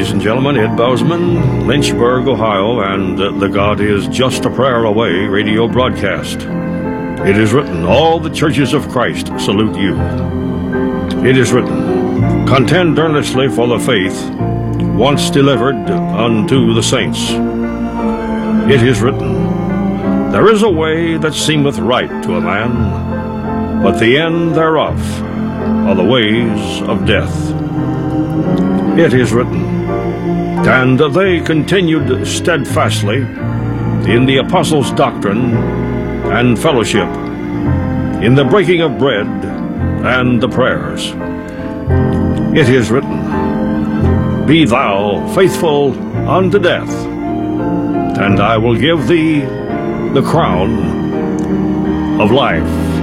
ladies and gentlemen, Ed Bousman, Lynchburg, Ohio, and the God is Just a Prayer Away radio broadcast. It is written, all the churches of Christ salute you. It is written, contend earnestly for the faith once delivered unto the saints. It is written, there is a way that seemeth right to a man, but the end thereof are the ways of death. It is written, and they continued steadfastly in the apostles' doctrine and fellowship, in the breaking of bread and the prayers. It is written, be thou faithful unto death, and I will give thee the crown of life.